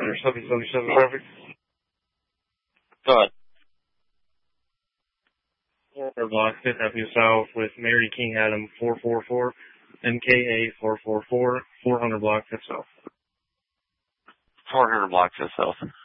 Center 777 traffic. Go ahead. 400 block 5th Avenue South with Mary King Adam 444, MKA 444, 400 block 5th South. 400 block 5th South.